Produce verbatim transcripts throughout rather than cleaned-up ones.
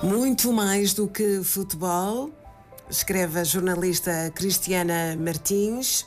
Muito mais do que futebol, escreve a jornalista Cristiana Martins.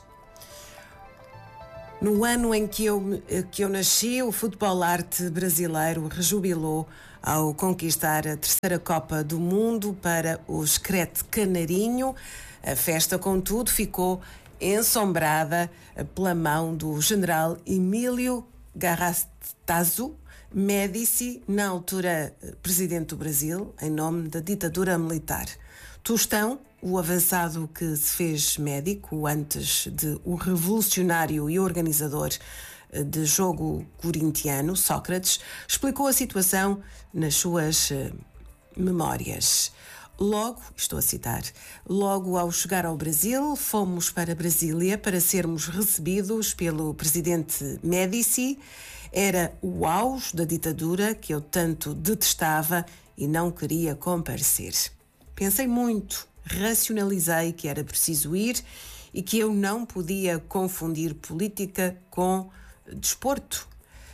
No ano em que eu, que eu nasci, o futebol arte brasileiro rejubilou ao conquistar a terceira Copa do Mundo para o Screte Canarinho. A festa, contudo, ficou ensombrada pela mão do general Emílio Garrastazu Médici, na altura presidente do Brasil, em nome da ditadura militar. Tostão, o avançado que se fez médico antes de o revolucionário e organizador de jogo corintiano, Sócrates, explicou a situação nas suas memórias. Logo, estou a citar, logo ao chegar ao Brasil, fomos para Brasília para sermos recebidos pelo presidente Médici. Era o auge da ditadura que eu tanto detestava e não queria comparecer. Pensei muito, racionalizei que era preciso ir e que eu não podia confundir política com desporto.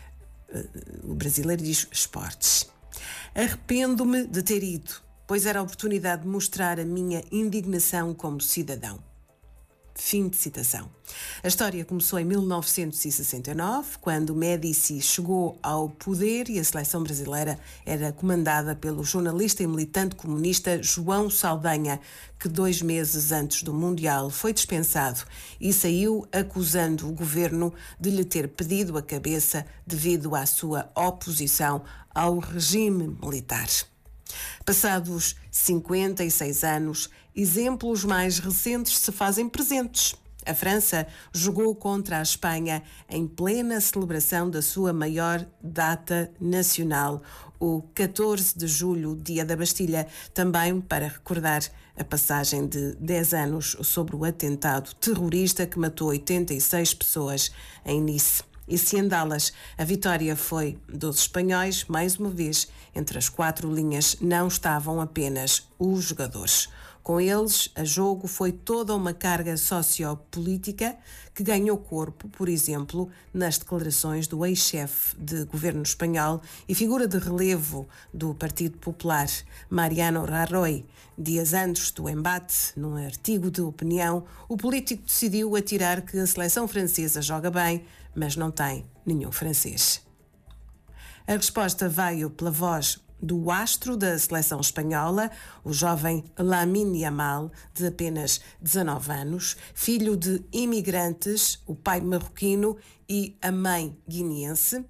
O brasileiro diz esportes. Arrependo-me de ter ido, pois era a oportunidade de mostrar a minha indignação como cidadão. Fim de citação. A história começou em mil novecentos e sessenta e nove, quando Médici chegou ao poder e a seleção brasileira era comandada pelo jornalista e militante comunista João Saldanha, que dois meses antes do Mundial foi dispensado e saiu acusando o governo de lhe ter pedido a cabeça devido à sua oposição ao regime militar. Passados cinquenta e seis anos, exemplos mais recentes se fazem presentes. A França jogou contra a Espanha em plena celebração da sua maior data nacional, o catorze de julho, Dia da Bastilha, também para recordar a passagem de dez anos sobre o atentado terrorista que matou oitenta e seis pessoas em Nice. E se em Dallas a vitória foi dos espanhóis, mais uma vez, entre as quatro linhas não estavam apenas os jogadores. Com eles, a jogo foi toda uma carga sociopolítica que ganhou corpo, por exemplo, nas declarações do ex-chefe de governo espanhol e figura de relevo do Partido Popular, Mariano Rajoy. Dias antes do embate, num artigo de opinião, o político decidiu atirar que a seleção francesa joga bem, mas não tem nenhum francês. A resposta veio pela voz do astro da seleção espanhola, o jovem Lamine Yamal, de apenas dezanove anos, filho de imigrantes, o pai marroquino e a mãe guineense.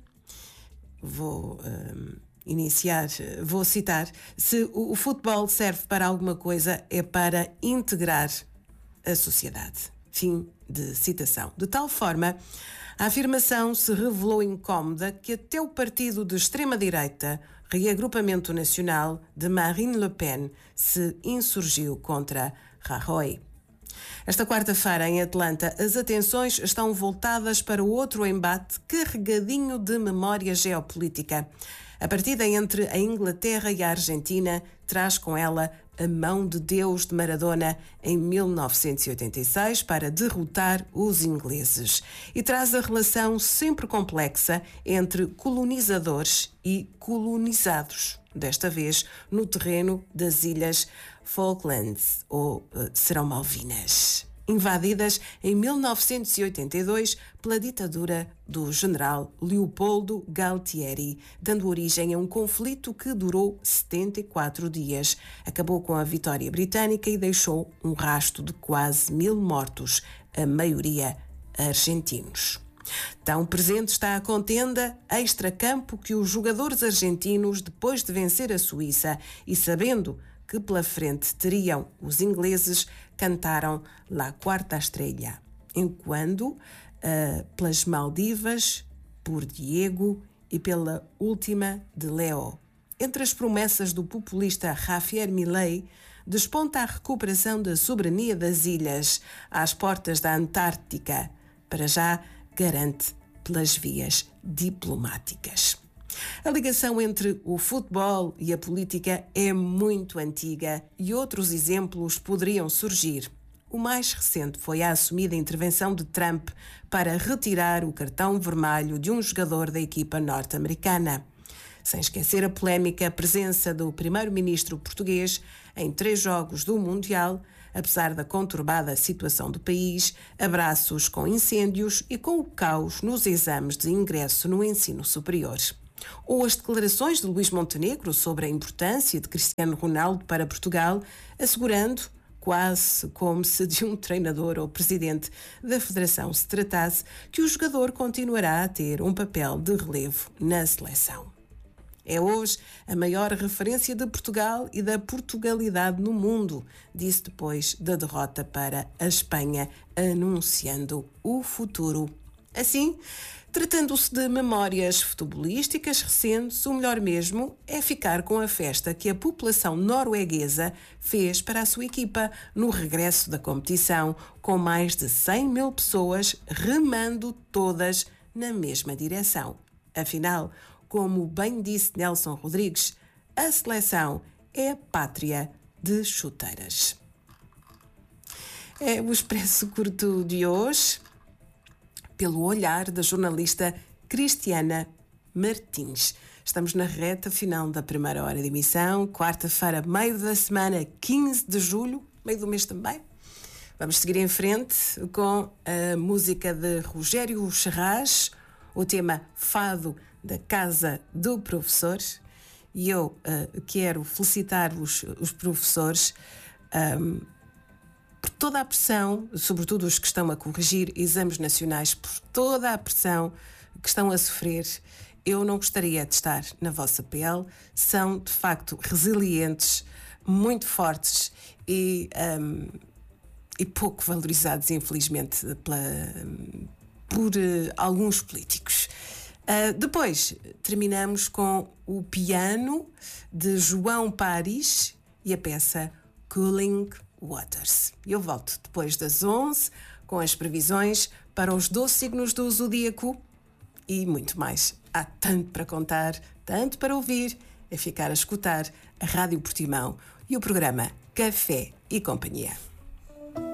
Vou um, iniciar, vou citar: se o, o futebol serve para alguma coisa, é para integrar a sociedade. Fim de citação. De tal forma, a afirmação se revelou incómoda que até o partido de extrema-direita, Reagrupamento Nacional, de Marine Le Pen, se insurgiu contra Rajoy. Esta quarta-feira, em Atlanta, as atenções estão voltadas para outro embate carregadinho de memória geopolítica. A partida entre a Inglaterra e a Argentina traz com ela a mão de Deus de Maradona em mil novecentos e oitenta e seis para derrotar os ingleses e traz a relação sempre complexa entre colonizadores e colonizados, desta vez no terreno das Ilhas Falklands, ou uh, serão Malvinas, invadidas em mil novecentos e oitenta e dois pela ditadura do general Leopoldo Galtieri, dando origem a um conflito que durou setenta e quatro dias. Acabou com a vitória britânica e deixou um rasto de quase mil mortos, a maioria argentinos. Tão presente está a contenda extracampo que os jogadores argentinos, depois de vencer a Suíça e sabendo que pela frente teriam os ingleses, cantaram La Quarta Estrella, enquanto uh, pelas Maldivas, por Diego e pela última de Leo. Entre as promessas do populista Javier Milei, desponta a recuperação da soberania das ilhas às portas da Antártica. Para já, garante pelas vias diplomáticas. A ligação entre o futebol e a política é muito antiga e outros exemplos poderiam surgir. O mais recente foi a assumida intervenção de Trump para retirar o cartão vermelho de um jogador da equipa norte-americana. Sem esquecer a polémica presença do primeiro-ministro português em três jogos do Mundial, apesar da conturbada situação do país, abraços com incêndios e com o caos nos exames de ingresso no ensino superior. Ou as declarações de Luís Montenegro sobre a importância de Cristiano Ronaldo para Portugal, assegurando, quase como se de um treinador ou presidente da federação se tratasse, que o jogador continuará a ter um papel de relevo na seleção. É hoje a maior referência de Portugal e da Portugalidade no mundo, disse depois da derrota para a Espanha, anunciando o futuro. Assim, tratando-se de memórias futebolísticas recentes, o melhor mesmo é ficar com a festa que a população norueguesa fez para a sua equipa no regresso da competição, com mais de cem mil pessoas remando todas na mesma direção. Afinal, como bem disse Nelson Rodrigues, a seleção é a pátria de chuteiras. É o Expresso Curto de hoje, pelo olhar da jornalista Cristiana Martins. Estamos na reta final da primeira hora de emissão, quarta-feira, meio da semana, quinze de julho, meio do mês também. Vamos seguir em frente com a música de Rogério Charras, o tema Fado da Casa do Professor. E eu uh, quero felicitar os, os professores um, por toda a pressão, sobretudo os que estão a corrigir exames nacionais, por toda a pressão que estão a sofrer. Eu não gostaria de estar na vossa pele. São, de facto, resilientes, muito fortes e, um, e pouco valorizados, infelizmente, pela, por uh, alguns políticos. Uh, depois, terminamos com o piano de João Paris e a peça Cooling Waters. Eu volto depois das onze com as previsões para os doze signos do zodíaco e muito mais. Há tanto para contar, tanto para ouvir, é ficar a escutar a Rádio Portimão e o programa Café e Companhia.